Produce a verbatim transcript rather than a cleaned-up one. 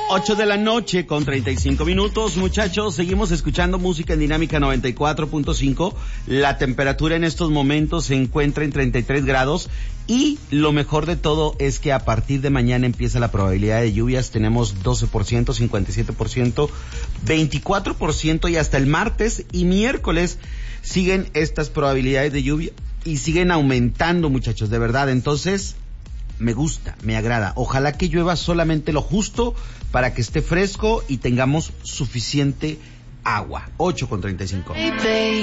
ocho de la noche con treinta y cinco minutos, muchachos. Seguimos escuchando música en Dinámica noventa y cuatro punto cinco. La temperatura en estos momentos se encuentra en treinta y tres grados. Y lo mejor de todo es que a partir de mañana empieza la probabilidad de lluvias. Tenemos doce por ciento, cincuenta y siete por ciento, veinticuatro por ciento y hasta el martes y miércoles siguen estas probabilidades de lluvia y siguen aumentando, muchachos, de verdad. Entonces, me gusta, me agrada. Ojalá que llueva solamente lo justo para que esté fresco y tengamos suficiente agua. ocho con treinta y cinco.